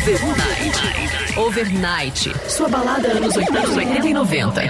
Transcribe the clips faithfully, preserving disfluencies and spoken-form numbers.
Overnight. Overnight. Sua balada anos oitenta e noventa.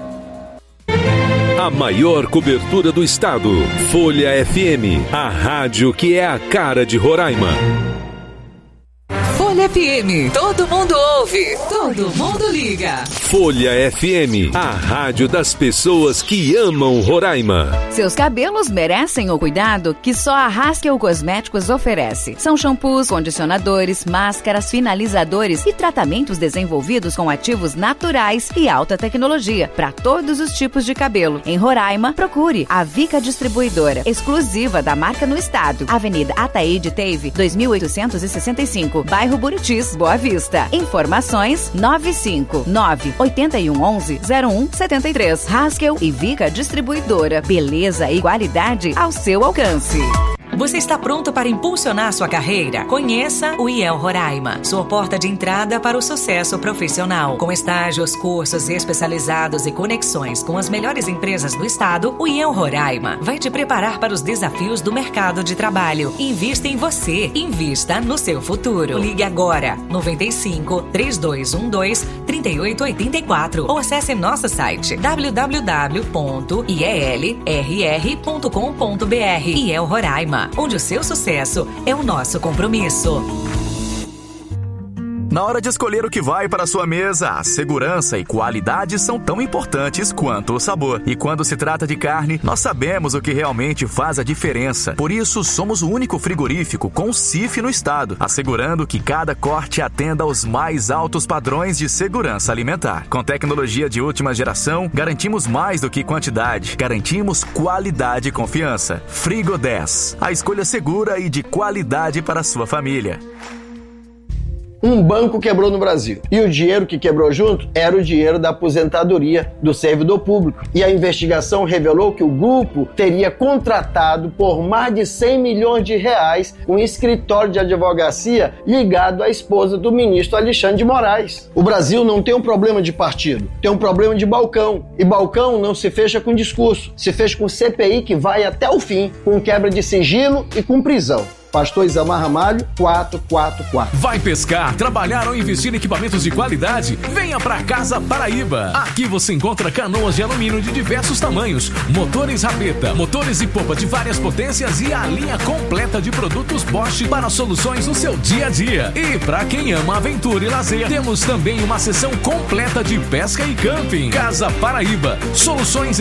A maior cobertura do estado. Folha F M. A rádio que é a cara de Roraima. Folha F M. Todo mundo ouve. Todo mundo liga. Folha F M. A rádio das pessoas que amam Roraima. Seus cabelos merecem o cuidado que só a Haskell Cosméticos oferece. São shampoos, condicionadores, máscaras, finalizadores e tratamentos desenvolvidos com ativos naturais e alta tecnologia para todos os tipos de cabelo. Em Roraima, procure a Vica Distribuidora, exclusiva da marca no estado. Avenida Ataíde Teve, dois mil oitocentos e sessenta e cinco, bairro Buritis, Boa Vista. Informações nove cinco nove oito um um um zero um sete três. Haskell e Vica Distribuidora. Beleza e qualidade ao seu alcance. Você está pronto para impulsionar sua carreira? Conheça o I E L Roraima, sua porta de entrada para o sucesso profissional. Com estágios, cursos especializados e conexões com as melhores empresas do estado, o I E L Roraima vai te preparar para os desafios do mercado de trabalho. Invista em você, invista no seu futuro. Ligue agora, nove cinco, três dois um dois, três oito oito quatro ou acesse nosso site w w w ponto i e l r r ponto com ponto b r. I E L Roraima, onde o seu sucesso é o nosso compromisso. Na hora de escolher o que vai para a sua mesa, a segurança e qualidade são tão importantes quanto o sabor. E quando se trata de carne, nós sabemos o que realmente faz a diferença. Por isso, somos o único frigorífico com C I F no estado, assegurando que cada corte atenda aos mais altos padrões de segurança alimentar. Com tecnologia de última geração, garantimos mais do que quantidade, garantimos qualidade e confiança. Frigo dez, a escolha segura e de qualidade para a sua família. Um banco quebrou no Brasil e o dinheiro que quebrou junto era o dinheiro da aposentadoria do servidor público. E a investigação revelou que o grupo teria contratado por mais de cem milhões de reais um escritório de advocacia ligado à esposa do ministro Alexandre de Moraes. O Brasil não tem um problema de partido, tem um problema de balcão. E balcão não se fecha com discurso, se fecha com C P I que vai até o fim, com quebra de sigilo e com prisão. Pastor Isamar Ramalho, quatrocentos e quarenta e quatro. Vai pescar, trabalhar ou investir em equipamentos de qualidade? Venha pra Casa Paraíba. Aqui você encontra canoas de alumínio de diversos tamanhos, motores rabeta, motores e popa de várias potências e a linha completa de produtos Bosch para soluções no seu dia a dia. E pra quem ama aventura e lazer, temos também uma seção completa de pesca e camping. Casa Paraíba, soluções em